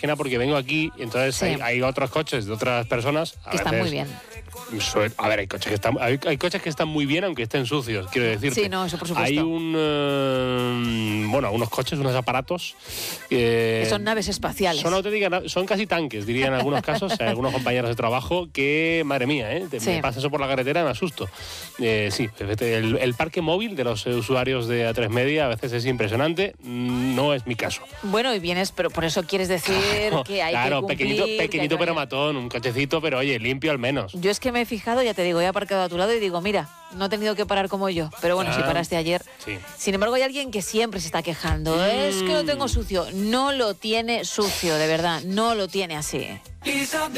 que nada porque vengo aquí, entonces Sí. hay otros coches de otras personas. Que están muy bien. A ver, hay coches que están muy bien aunque estén sucios, quiero decirte. Sí, no, eso por supuesto. Hay unos coches, unos aparatos Que son naves espaciales. son casi tanques, diría en algunos casos, algunos compañeros de trabajo, que, madre mía, Sí. me pasa eso por la carretera y me asusto. Sí, el parque móvil de los usuarios de A3 Media a veces es impresionante, no es mi caso. Bueno, y vienes, pero por eso quieres decir que hay que cumplir... pequeñito pero matón, un cochecito, pero oye, limpio al menos. Yo es que me he fijado, ya te digo, he aparcado a tu lado y digo, mira, no he tenido que parar como yo. Pero bueno, si paraste ayer. Sí. Sin embargo, hay alguien que siempre se está quejando. Es que lo tengo sucio. No lo tiene sucio, de verdad. No lo tiene así.